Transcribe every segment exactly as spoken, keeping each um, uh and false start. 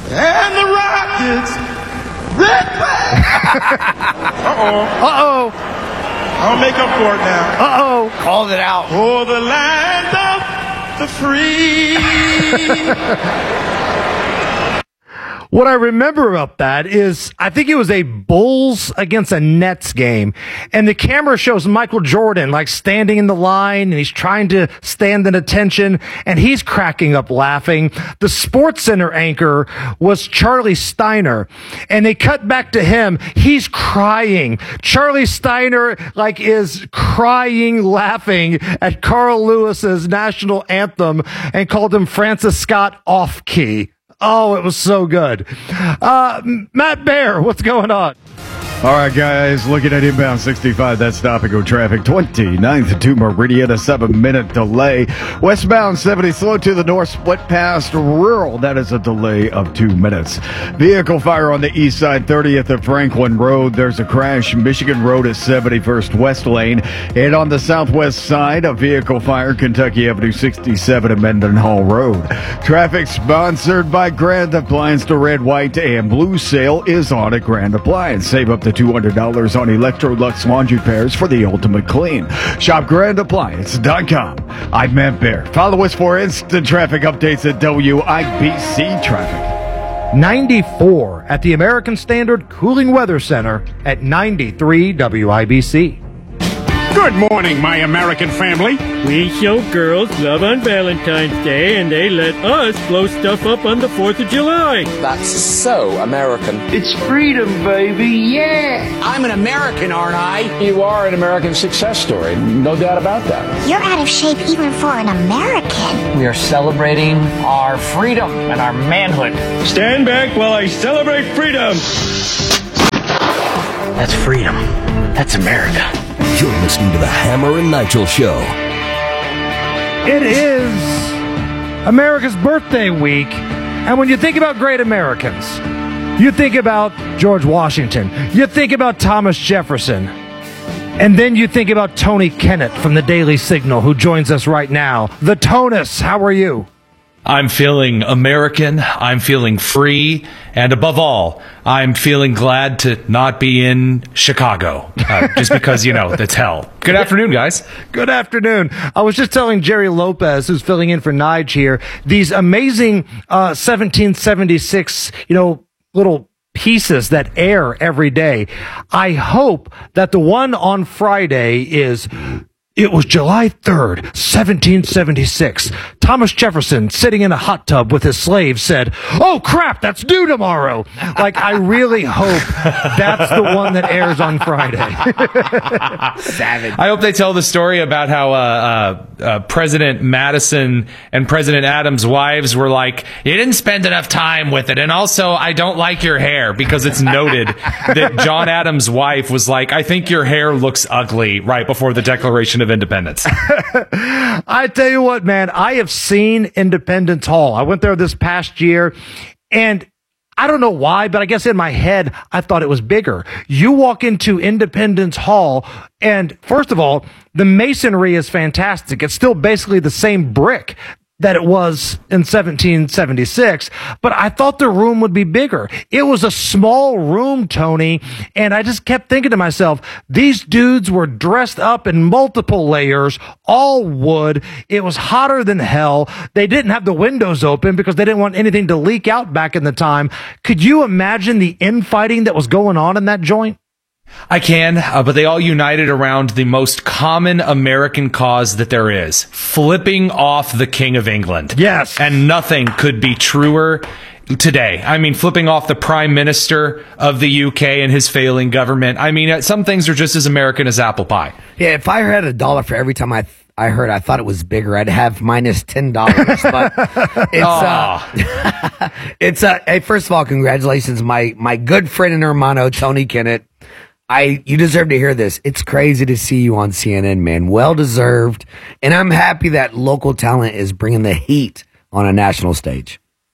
And the Rockets. Red flag. Uh-oh. Uh-oh. I'll make up for it now. Uh-oh. Called it out. For the land of the free. What I remember about that is I think it was a Bulls against a Nets game, and the camera shows Michael Jordan like standing in the line, and he's trying to stand in attention, and he's cracking up laughing. The Sports Center anchor was Charlie Steiner, and they cut back to him. He's crying. Charlie Steiner like is crying, laughing at Carl Lewis's national anthem, and called him Francis Scott off key. Oh, it was so good. Uh, Matt Bear, what's going on? All right, guys, looking at inbound sixty-five, that's topical traffic. twenty-ninth to Meridian, a seven-minute delay. Westbound seventy, slow to the north, split past rural. That is a delay of two minutes. Vehicle fire on the east side, thirtieth of Franklin Road. There's a crash. Michigan Road is seventy-first west lane. And on the southwest side, a vehicle fire, Kentucky Avenue sixty-seven and Mendenhall Road. Traffic sponsored by Grand Appliance. The red, white, and blue sale is on at Grand Appliance. Save up to two hundred dollars on Electrolux laundry pairs for the ultimate clean. Shop grand appliance dot com. I'm Matt Bear. Follow us for instant traffic updates at W I B C Traffic. ninety-four at the American Standard Cooling Weather Center at ninety-three W I B C. Good morning, my American family. We show girls love on Valentine's Day, and they let us blow stuff up on the fourth of July. That's so American. It's freedom, baby, yeah! I'm an American, aren't I? You are an American success story, no doubt about that. You're out of shape even for an American. We are celebrating our freedom and our manhood. Stand back while I celebrate freedom. That's freedom. That's America. You're listening to the Hammer and Nigel Show. It is America's birthday week, and when you think about great Americans, you think about George Washington, you think about Thomas Jefferson, and then you think about Tony Kennett from the Daily Signal, who joins us right now. The Tonus, how are you? I'm feeling American, I'm feeling free, and above all, I'm feeling glad to not be in Chicago, uh, just because, you know, that's hell. Good afternoon, guys. Good afternoon. I was just telling Jerry Lopez, who's filling in for Nige here, these amazing uh, seventeen seventy-six, you know, little pieces that air every day. I hope that the one on Friday is... It was July third, seventeen seventy-six. Thomas Jefferson, sitting in a hot tub with his slaves, said, "Oh, crap, that's due tomorrow." Like, I really hope that's the one that airs on Friday. Savage. I hope they tell the story about how uh, uh, uh, President Madison and President Adams' wives were like, "You didn't spend enough time with it, and also, I don't like your hair," because it's noted that John Adams' wife was like, "I think your hair looks ugly," right before the Declaration of Independence. I tell you what, man, I have seen Independence Hall. I went there this past year, and I don't know why, but I guess in my head, I thought it was bigger. You walk into Independence Hall, and first of all, the masonry is fantastic. It's still basically the same brick that it was in seventeen seventy-six, but I thought the room would be bigger. It was a small room, Tony, and I just kept thinking to myself, these dudes were dressed up in multiple layers, all wood. It was hotter than hell. They didn't have the windows open because they didn't want anything to leak out back in the time. Could you imagine the infighting that was going on in that joint? I can, uh, but they all united around the most common American cause that there is, flipping off the King of England. Yes. And nothing could be truer today. I mean, flipping off the Prime Minister of the U K and his failing government. I mean, some things are just as American as apple pie. Yeah, if I had a dollar for every time I I heard I thought it was bigger, I'd have minus ten dollars. But it's uh, it's uh, hey, first of all, congratulations, my my good friend and hermano Tony Kennett. I, you deserve to hear this. It's crazy to see you on C N N, man. Well deserved. And I'm happy that local talent is bringing the heat on a national stage.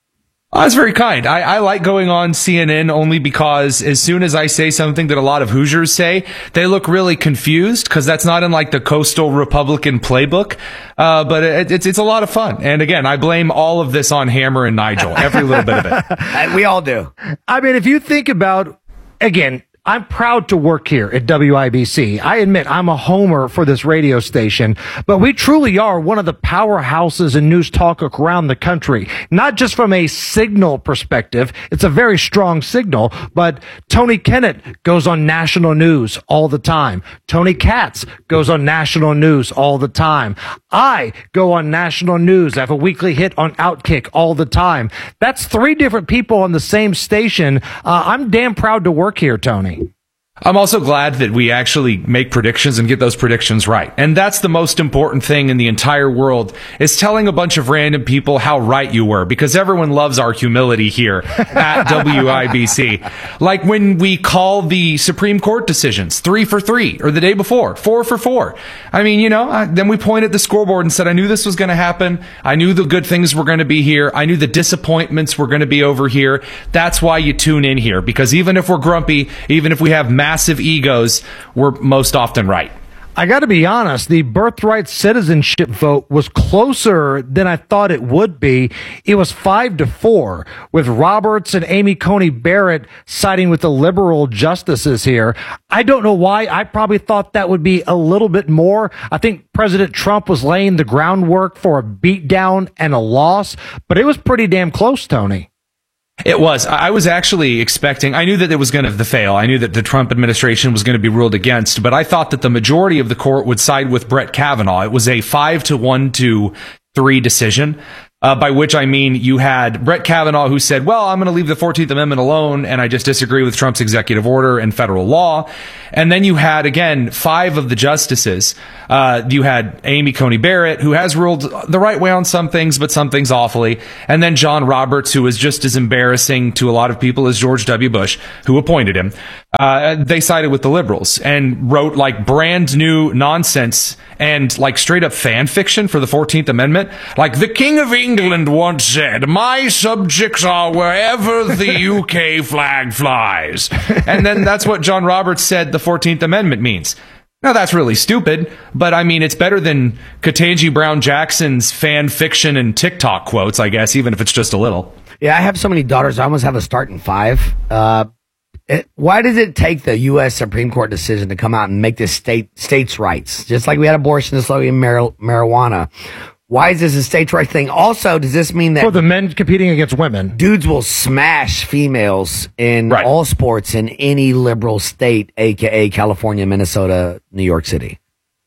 Oh, that's very kind. I, I like going on C N N only because as soon as I say something that a lot of Hoosiers say, they look really confused because that's not in like the coastal Republican playbook. Uh, but it, it's it's a lot of fun. And again, I blame all of this on Hammer and Nigel, every little bit of it. We all do. I mean, if you think about, again, I'm proud to work here at W I B C. I admit I'm a homer for this radio station, but we truly are one of the powerhouses in news talk around the country. Not just from a signal perspective. It's a very strong signal, but Tony Kennett goes on national news all the time. Tony Katz goes on national news all the time. I go on national news. I have a weekly hit on Outkick all the time. That's three different people on the same station. Uh, I'm damn proud to work here, Tony. I'm also glad that we actually make predictions and get those predictions right. And that's the most important thing in the entire world, is telling a bunch of random people how right you were, because everyone loves our humility here at W I B C. Like when we call the Supreme Court decisions three for three, or the day before, four for four. I mean, you know, I, then we pointed at the scoreboard and said, I knew this was going to happen. I knew the good things were going to be here. I knew the disappointments were going to be over here. That's why you tune in here, because even if we're grumpy, even if we have massive egos, we're most often right. I got to be honest, the birthright citizenship vote was closer than I thought it would be. It was five to four, with Roberts and Amy Coney Barrett siding with the liberal justices here. I don't know why. I probably thought that would be a little bit more. I think President Trump was laying the groundwork for a beatdown and a loss, but it was pretty damn close, Tony. It was. I was actually expecting, I knew that it was going to fail. I knew that the Trump administration was going to be ruled against, but I thought that the majority of the court would side with Brett Kavanaugh. It was a five to one to three decision. Uh, by which I mean you had Brett Kavanaugh, who said, well, I'm going to leave the fourteenth Amendment alone, and I just disagree with Trump's executive order and federal law. And then you had, again, five of the justices. Uh, you had Amy Coney Barrett, who has ruled the right way on some things, but some things awfully. And then John Roberts, who was just as embarrassing to a lot of people as George W. Bush, who appointed him. Uh, they sided with the liberals and wrote like brand new nonsense and like straight up fan fiction for the fourteenth Amendment. Like the King of England once said, my subjects are wherever the U K flag flies. And then that's what John Roberts said the fourteenth Amendment means. Now, that's really stupid, but I mean, it's better than Ketanji Brown Jackson's fan fiction and TikTok quotes, I guess, even if it's just a little. Yeah, I have so many daughters. I almost have a starting five. Uh, it, why does it take the U S Supreme Court decision to come out and make this state states' rights? Just like we had abortion, this like mar- marijuana. Why is this a states' rights thing? Also, does this mean that for the men competing against women, dudes will smash females in right. all sports in any liberal state, aka California, Minnesota, New York City?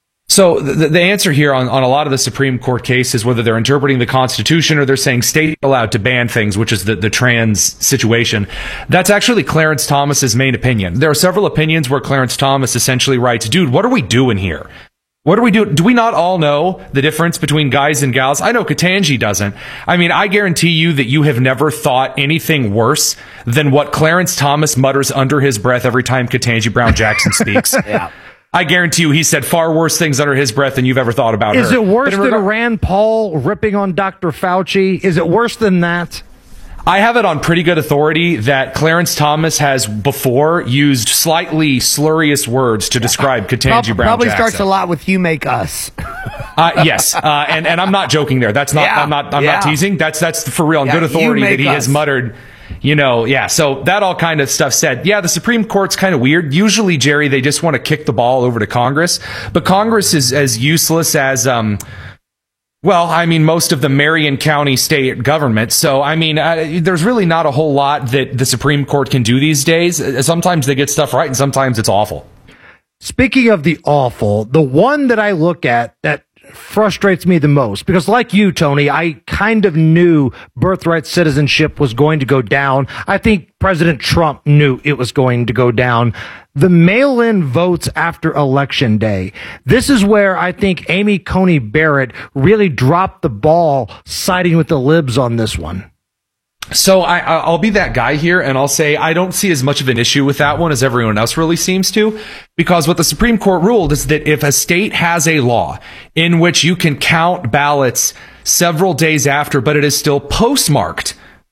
So the, the answer here on, on a lot of the Supreme Court cases, whether they're interpreting the Constitution or they're saying states are allowed to ban things, which is the, the trans situation, that's actually Clarence Thomas's main opinion. There are several opinions where Clarence Thomas essentially writes, dude, what are we doing here? What do we do? Do we not all know the difference between guys and gals? I know Ketanji doesn't. I mean, I guarantee you that you have never thought anything worse than what Clarence Thomas mutters under his breath every time Ketanji Brown Jackson speaks. Yeah. I guarantee you he said far worse things under his breath than you've ever thought about her. Is it worse reg- than Rand Paul ripping on Doctor Fauci? Is it worse than that? I have it on pretty good authority that Clarence Thomas has before used slightly slurrious words to describe Ketanji Prob- Brown probably Jackson. starts a lot with "you make us." uh, yes, uh, and and I'm not joking there. That's not. Yeah, I'm not. I'm yeah. not teasing. That's that's for real on Yeah, good authority you that make he us. has muttered. You know, yeah. So that all kind of stuff said. Yeah, the Supreme Court's kind of weird. Usually, Jerry, they just want to kick the ball over to Congress, but Congress is as useless as um. Well, I mean, most of the Marion County state government. So, I mean, uh, there's really not a whole lot that the Supreme Court can do these days. Uh, Sometimes they get stuff right, and sometimes it's awful. Speaking of the awful, the one that I look at that frustrates me the most, because like you, Tony, I kind of knew birthright citizenship was going to go down. I think President Trump knew it was going to go down. The mail-in votes after Election Day. This is where I think Amy Coney Barrett really dropped the ball siding with the libs on this one. So I, I'll be that guy here, and I'll say I don't see as much of an issue with that one as everyone else really seems to, because what the Supreme Court ruled is that if a state has a law in which you can count ballots several days after, but it is still postmarked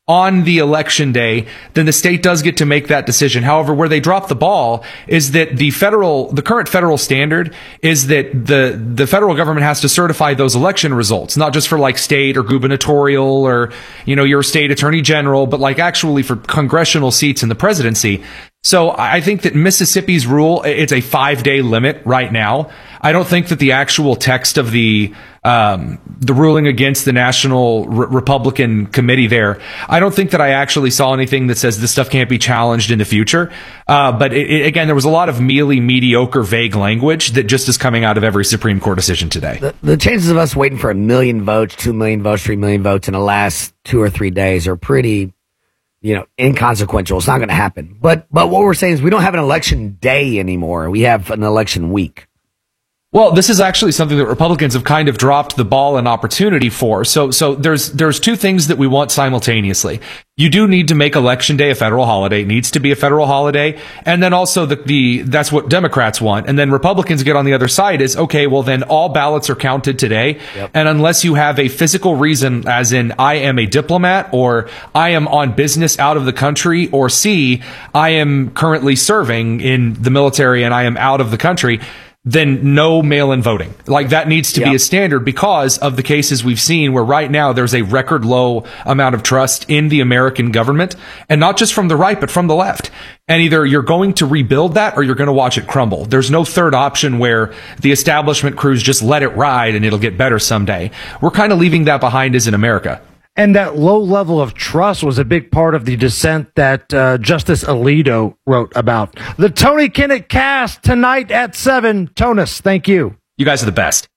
on the election day, then the state does get to make that decision. However, where they drop the ball is that the federal, the current federal standard is that the, the federal government has to certify those election results, not just for like state or gubernatorial or, you know, your state attorney general, but like actually for congressional seats in the presidency. So I think that Mississippi's rule, it's a five day limit right now. I don't think that the actual text of the, um, the ruling against the National Re- Republican Committee there, I don't think that I actually saw anything that says this stuff can't be challenged in the future. Uh, but it, it, again, there was a lot of mealy, mediocre, vague language that just is coming out of every Supreme Court decision today. The, the chances of us waiting for a million votes, two million votes, three million votes in the last two or three days are pretty, you know, inconsequential. It's not going to happen. But, but what we're saying is we don't have an election day anymore. We have an election week. Well, this is actually something that Republicans have kind of dropped the ball and opportunity for. So, so there's, there's two things that we want simultaneously. You do need to make Election Day a federal holiday. It needs to be a federal holiday. And then also the, the, that's what Democrats want. And then Republicans get on the other side is, okay, well then all ballots are counted today. Yep. And unless you have a physical reason, as in I am a diplomat or I am on business out of the country, or C, I am currently serving in the military and I am out of the country, then no mail-in voting. Like that needs to yep. be a standard because of the cases we've seen where right now there's a record low amount of trust in the American government, and not just from the right, but from the left. And either you're going to rebuild that or you're going to watch it crumble. There's no third option where the establishment crews just let it ride and it'll get better someday. We're kind of leaving that behind as in America. And that low level of trust was a big part of the dissent that uh, Justice Alito wrote about. The Tony Kinnett Cast tonight at seven. Tonus, thank you. You guys are the best.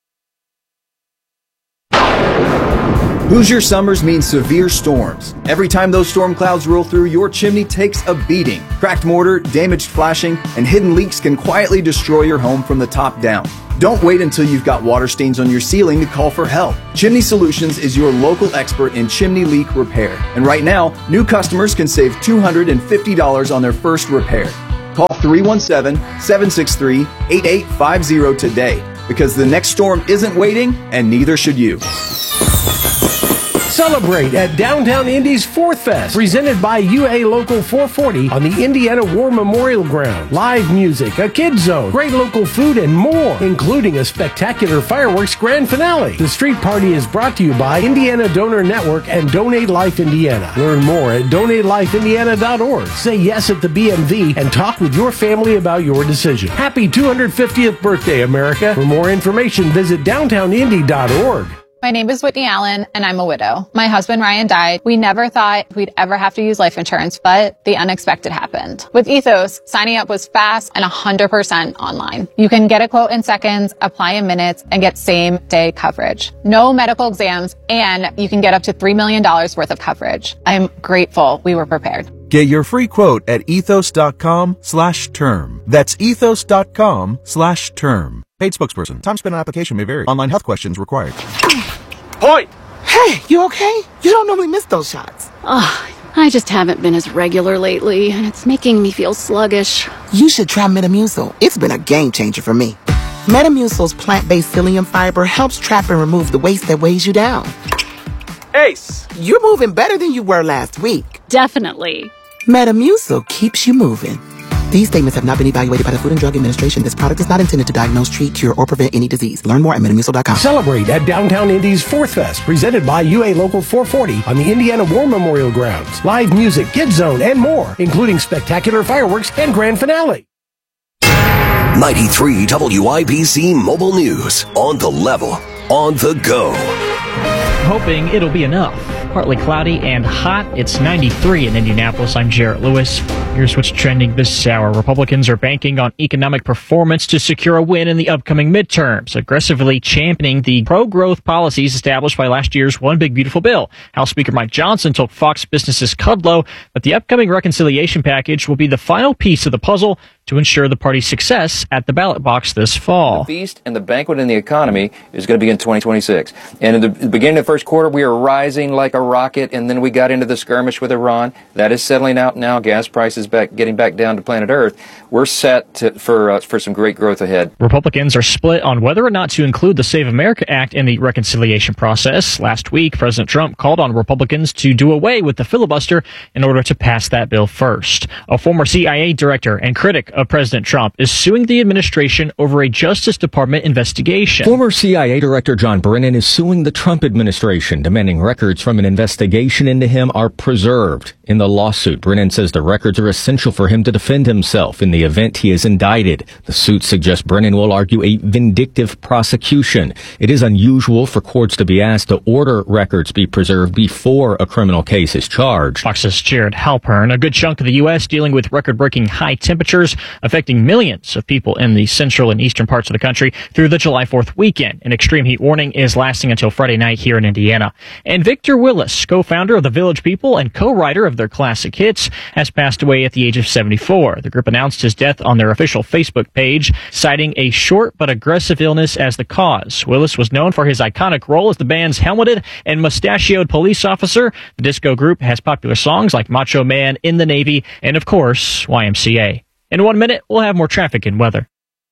Hoosier summers mean severe storms. Every time those storm clouds roll through, your chimney takes a beating. Cracked mortar, damaged flashing, and hidden leaks can quietly destroy your home from the top down. Don't wait until you've got water stains on your ceiling to call for help. Chimney Solutions is your local expert in chimney leak repair. And right now, new customers can save two hundred fifty dollars on their first repair. Call three one seven, seven six three, eight eight five zero today, because the next storm isn't waiting, and neither should you. Celebrate at Downtown Indy's Fourth Fest, presented by U A Local four forty on the Indiana War Memorial Ground. Live music, a kids zone, great local food, and more, including a spectacular fireworks grand finale. The street party is brought to you by Indiana Donor Network and Donate Life Indiana. Learn more at donate life indiana dot org. Say yes at the B M V and talk with your family about your decision. Happy two hundred fiftieth birthday, America. For more information, visit downtown indy dot org. My name is Whitney Allen, and I'm a widow. My husband, Ryan, died. We never thought we'd ever have to use life insurance, but the unexpected happened. With Ethos, signing up was fast and one hundred percent online. You can get a quote in seconds, apply in minutes, and get same-day coverage. No medical exams, and you can get up to three million dollars worth of coverage. I'm grateful we were prepared. Get your free quote at ethos.com slash term. That's ethos.com slash term. Paid spokesperson. Time spent on application may vary. Online health questions required. Point! Hey, you okay? You don't normally miss those shots. Ugh, I just haven't been as regular lately, and it's making me feel sluggish. You should try Metamucil. It's been a game changer for me. Metamucil's plant-based psyllium fiber helps trap and remove the waste that weighs you down. Ace! You're moving better than you were last week. Definitely. Metamucil keeps you moving. These statements have not been evaluated by the Food and Drug Administration. This product is not intended to diagnose, treat, cure, or prevent any disease. Learn more at metamucil dot com. Celebrate at Downtown Indy's Fourth Fest, presented by U A Local four forty on the Indiana War Memorial Grounds. Live music, kids zone, and more, including spectacular fireworks and grand finale. ninety-three W I B C Mobile News. On the level. On the go. Hoping it'll be enough. Partly cloudy and hot. It's ninety-three in Indianapolis. I'm Jarrett Lewis. Here's what's trending this hour. Republicans are banking on economic performance to secure a win in the upcoming midterms, aggressively championing the pro-growth policies established by last year's One Big Beautiful Bill. House Speaker Mike Johnson told Fox Business's Kudlow that the upcoming reconciliation package will be the final piece of the puzzle to ensure the party's success at the ballot box this fall. The feast and the banquet in the economy is going to begin in twenty twenty-six. And in the beginning of the first quarter, we were rising like a rocket, and then we got into the skirmish with Iran. That is settling out now. Gas prices back, getting back down to planet Earth. We're set to, for uh, for some great growth ahead. Republicans are split on whether or not to include the Save America Act in the reconciliation process. Last week, President Trump called on Republicans to do away with the filibuster in order to pass that bill first. A former C I A director and critic of President Trump is suing the administration over a Justice Department investigation. Former C I A Director John Brennan is suing the Trump administration, demanding records from an investigation into him are preserved. In the lawsuit, Brennan says the records are essential for him to defend himself in the event he is indicted. The suit suggests Brennan will argue a vindictive prosecution. It is unusual for courts to be asked to order records be preserved before a criminal case is charged. Fox's Jared Halpern. A good chunk of the U S dealing with record-breaking high temperatures affecting millions of people in the central and eastern parts of the country through the July fourth weekend. An extreme heat warning is lasting until Friday night here in Indiana. And Victor Willis, co-founder of the Village People and co-writer of their classic hits, has passed away at the age of seventy-four. The group announced his death on their official Facebook page, citing a short but aggressive illness as the cause. Willis was known for his iconic role as the band's helmeted and mustachioed police officer. The disco group has popular songs like Macho Man, In the Navy, and of course, Y M C A. In one minute, we'll have more traffic and weather.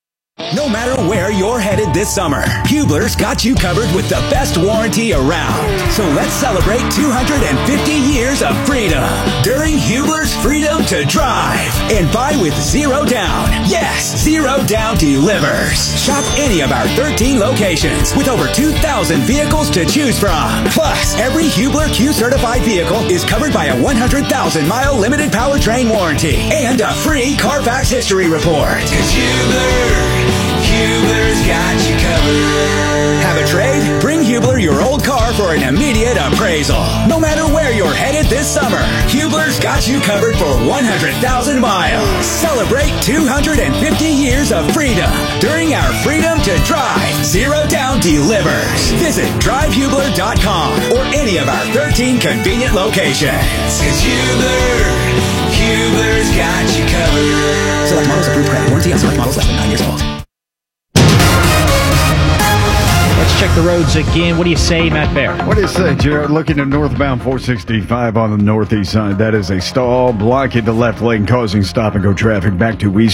No matter where you're headed this summer, Hubler's got you covered with the best warranty around. So let's celebrate two hundred fifty years of freedom during Hubler's Freedom to Drive and buy with zero down. Yes, zero down delivers. Shop any of our thirteen locations with over two thousand vehicles to choose from. Plus, every Hubler Q-certified vehicle is covered by a one hundred thousand mile limited powertrain warranty and a free Carfax history report. 'Cause Hubler, Hubler's got you covered. Have a trade? Bring Hubler your old car for an immediate appraisal. No matter where you're headed this summer, Hubler's got you covered for one hundred thousand miles. Celebrate two hundred fifty years of freedom during our Freedom to Drive Zero Down Delivers. Visit drive hubler dot com or any of our thirteen convenient locations. 'Cause Hubler, Hubler's got you covered. Select models approved credit. Warranty on select models less than nine years old. Let's check the roads again. What do you say, Matt Bear? What do you say, Jared? Looking at northbound four sixty-five on the northeast side, that is a stall blocking the left lane, causing stop-and-go traffic back to east.